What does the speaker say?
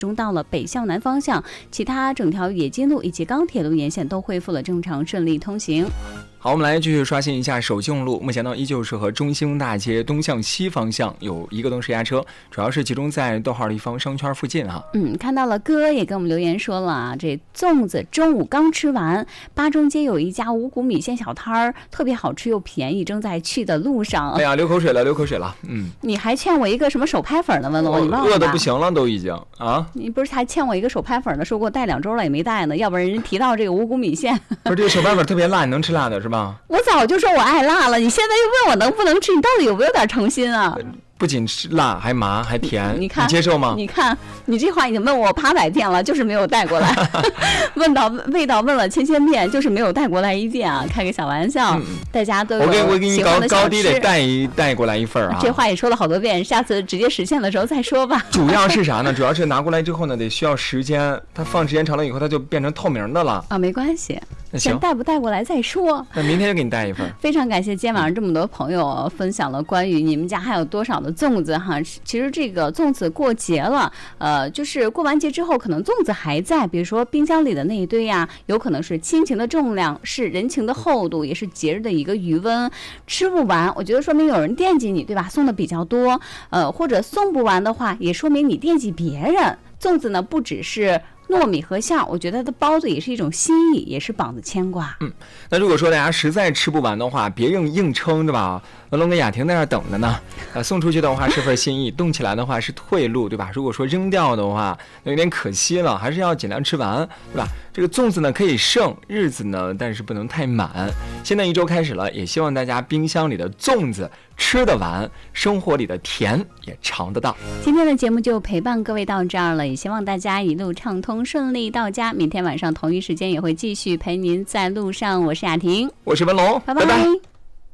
中到了北向南方向，其他整条冶金路以及钢铁路沿线都恢复了正常顺利通行。 好，我们来继续刷新一下首信用路。目前呢，依旧是和中兴大街东向西方向有1个多时压车，主要是集中在逗号立方商圈附近哈。 看到了哥也跟我们留言说了啊，这粽子中午刚吃完，八中街有一家五谷米线小摊儿，特别好吃又便宜，正在去的路上。 哎呀，流口水了，流口水了。 你还欠我一个什么手拍粉呢？文龙，你忘了吧？ 饿得不行了，都已经啊！ 你不是还欠我一个手拍粉呢？说给我带2周了也没带呢，要不然人提到这个五谷米线。 不是这个手拍粉特别辣，你能吃辣的是吧？ 我早就说我爱辣了，你现在又问我能不能吃，你到底有没有点诚心啊？ 不仅吃辣，还麻，还甜， 你看， 你接受吗？ 你看，你这话已经问我800遍了，就是没有带过来。问到味道问了1000遍，就是没有带过来一件啊！开个小玩笑，大家都有我给你高低得带过来一份啊！ 这话也说了好多遍，下次直接实现的时候再说吧。 主要是啥呢？主要是拿过来之后呢，得需要时间，它放时间长了以后，它就变成透明的了啊。没关系，先带不带过来再说。 那明天就给你带一份。 非常感谢今天晚上这么多朋友分享了关于你们家还有多少的粽子哈。其实这个粽子过节了，就是过完节之后，可能粽子还在，比如说冰箱里的那一堆呀，有可能是亲情的重量，是人情的厚度，也是节日的一个余温。吃不完，我觉得说明有人惦记你，对吧？送的比较多，或者送不完的话，也说明你惦记别人。粽子呢，不只是糯米和馅，我觉得它的包子也是一种心意，也是绑子牵挂。 那如果说大家实在吃不完的话，别硬撑着吧。文龙跟雅婷在那等着呢，送出去的话是份心意，冻起来的话是退路，对吧？如果说扔掉的话，有点可惜了，还是要尽量吃完，对吧？这个粽子呢可以剩，日子呢但是不能太满。新的一周开始了，也希望大家冰箱里的粽子吃得完，生活里的甜也尝得到。 今天的节目就陪伴各位到这儿了，也希望大家一路畅通顺利到家。明天晚上同一时间也会继续陪您在路上。我是雅婷， 我是文龙， 拜拜。